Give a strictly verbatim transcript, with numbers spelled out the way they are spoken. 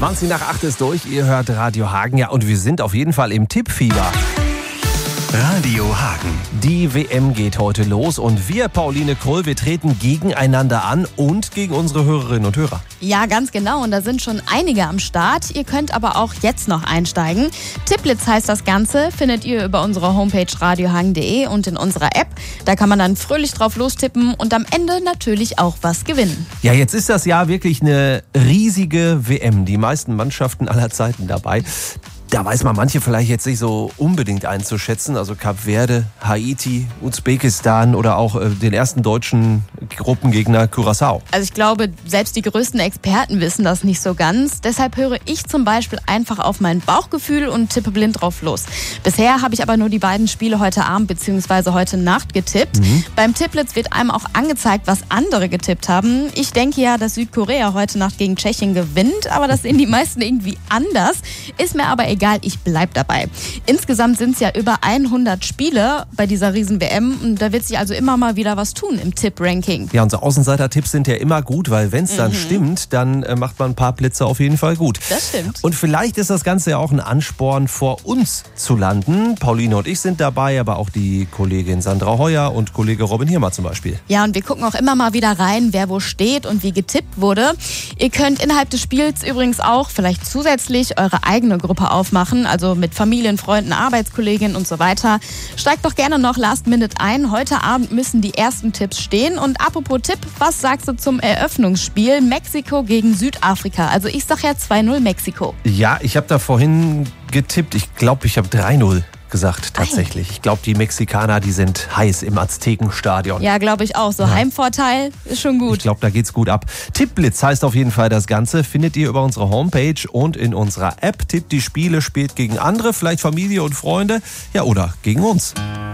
zwanzig nach acht ist durch, ihr hört Radio Hagen. Ja, und wir sind auf jeden Fall im Tippfieber. Radio Hagen. Die W M geht heute los und wir, Pauline Krull, wir treten gegeneinander an und gegen unsere Hörerinnen und Hörer. Ja, ganz genau. Und da sind schon einige am Start. Ihr könnt aber auch jetzt noch einsteigen. Tipplitz heißt das Ganze, findet ihr über unsere Homepage radiohagen punkt de und in unserer App. Da kann man dann fröhlich drauf lostippen und am Ende natürlich auch was gewinnen. Ja, jetzt ist das Jahr wirklich eine riesige W M. Die meisten Mannschaften aller Zeiten dabei. Da weiß man manche vielleicht jetzt nicht so unbedingt einzuschätzen. Also Kap Verde, Haiti, Usbekistan oder auch äh, den ersten deutschen Gruppengegner Curaçao. Also ich glaube, selbst die größten Experten wissen das nicht so ganz. Deshalb höre ich zum Beispiel einfach auf mein Bauchgefühl und tippe blind drauf los. Bisher habe ich aber nur die beiden Spiele heute Abend bzw. heute Nacht getippt. Mhm. Beim Tipplitz wird einem auch angezeigt, was andere getippt haben. Ich denke ja, dass Südkorea heute Nacht gegen Tschechien gewinnt, aber das sehen die meisten irgendwie anders. Ist mir aber egal, ich bleib dabei. Insgesamt sind es ja über hundert Spiele bei dieser Riesen-W M und da wird sich also immer mal wieder was tun im Tipp-Ranking. Ja, unsere Außenseiter-Tipps sind ja immer gut, weil wenn es dann mhm. stimmt, dann äh, macht man ein paar Blitze auf jeden Fall gut. Das stimmt. Und vielleicht ist das Ganze ja auch ein Ansporn, vor uns zu landen. Pauline und ich sind dabei, aber auch die Kollegin Sandra Heuer und Kollege Robin Hirmer zum Beispiel. Ja, und wir gucken auch immer mal wieder rein, wer wo steht und wie getippt wurde. Ihr könnt innerhalb des Spiels übrigens auch vielleicht zusätzlich eure eigene Gruppe aufmachen, also mit Familien, Freunden, Arbeitskolleginnen und so weiter. Steigt doch gerne noch Last Minute ein. Heute Abend müssen die ersten Tipps stehen. Und apropos Tipp, was sagst du zum Eröffnungsspiel Mexiko gegen Südafrika? Also ich sag ja zwei null Mexiko. Ja, ich habe da vorhin getippt. Ich glaube, ich habe drei null gesagt tatsächlich. Ich glaube, die Mexikaner, die sind heiß im Aztekenstadion. Ja, glaube ich auch. So ja. Heimvorteil ist schon gut. Ich glaube, da geht's gut ab. Tippblitz heißt auf jeden Fall das Ganze. Findet ihr über unsere Homepage und in unserer App. Tippt die Spiele, spielt gegen andere, vielleicht Familie und Freunde. Ja, oder gegen uns.